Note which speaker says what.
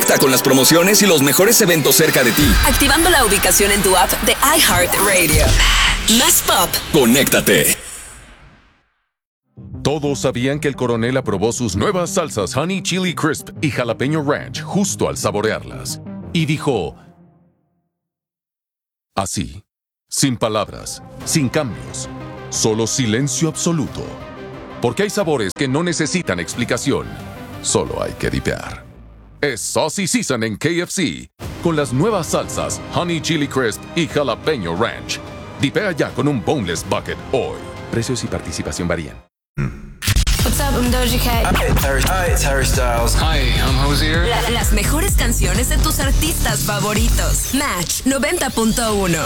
Speaker 1: Conecta con las promociones y los mejores eventos cerca de ti.
Speaker 2: Activando la ubicación en tu app de iHeartRadio. Más pop.
Speaker 1: Conéctate.
Speaker 3: Todos sabían que el coronel aprobó sus nuevas salsas Honey Chili Crisp y Jalapeño Ranch justo al saborearlas. Y dijo... así, sin palabras, sin cambios, solo silencio absoluto. Porque hay sabores que no necesitan explicación, solo hay que dipear. Es Saucy Season en KFC, con las nuevas salsas Honey Chili Crisp y Jalapeño Ranch. Dipea ya con un boneless bucket hoy. Precios y participación varían.
Speaker 4: What's up, I'm Doja Cat.
Speaker 5: Hi, it's Harry Styles.
Speaker 6: Hi, I'm Hozier.
Speaker 2: Las mejores canciones de tus artistas favoritos. Match 90.1.